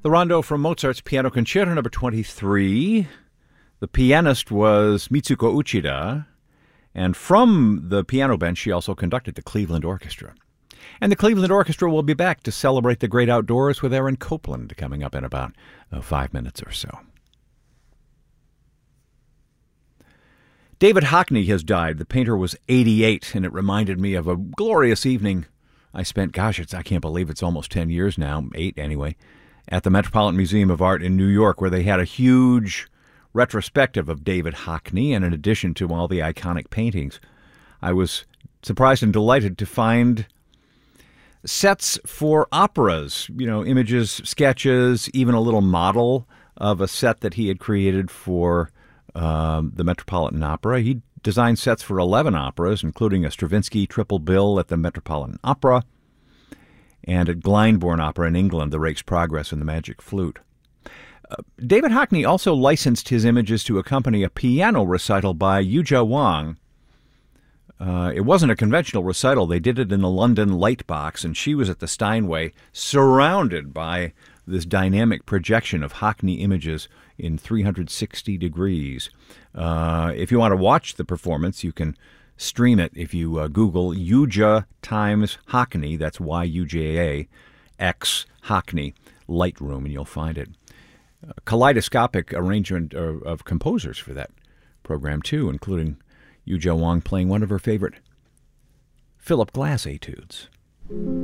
The rondo from Mozart's Piano Concerto No. 23. The pianist was Mitsuko Uchida, and from the piano bench, she also conducted the Cleveland Orchestra. And the Cleveland Orchestra will be back to celebrate the great outdoors with Aaron Copland coming up in about 5 minutes or so. David Hockney has died. The painter was 88, and it reminded me of a glorious evening I spent, I can't believe it's almost 10 years now, 8 anyway, at the Metropolitan Museum of Art in New York, where they had a huge retrospective of David Hockney, and in addition to all the iconic paintings, I was surprised and delighted to find sets for operas, images, sketches, even a little model of a set that he had created for the Metropolitan Opera. He designed sets for 11 operas, including a Stravinsky triple bill at the Metropolitan Opera and at Glyndebourne Opera in England, The Rake's Progress and the Magic Flute. David Hockney also licensed his images to accompany a piano recital by Yuja Wang. It wasn't a conventional recital. They did it in the London Lightbox, and she was at the Steinway, surrounded by this dynamic projection of Hockney images in 360 degrees. If you want to watch the performance, you can stream it if you Google Yuja times Hockney, that's Y-U-J-A, X Hockney, Lightroom, and you'll find it. A kaleidoscopic arrangement of composers for that program, too, including Yuja Wang playing one of her favorite Philip Glass etudes.